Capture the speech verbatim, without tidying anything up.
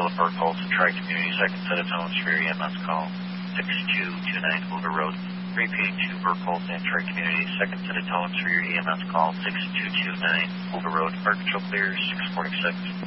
Philip Burkholz and Tri-Community, second set of tones for your E M S call, six two two nine Hoover Road. Repeat to Burkholz and Tri-Community, second set of tones for your E M S call, six two two nine Hoover Road. Arkansas clear, six forty-six.